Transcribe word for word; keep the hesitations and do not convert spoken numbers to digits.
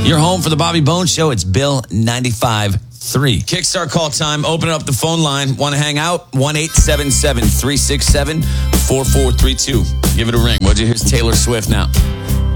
Your home for the Bobby Bones Show. It's Bill ninety-five three. Kickstart call time. Open up the phone line. Want to hang out? one eight seven seven, three six seven, four four three two. Give it a ring. What'd you hear? It's Taylor Swift now.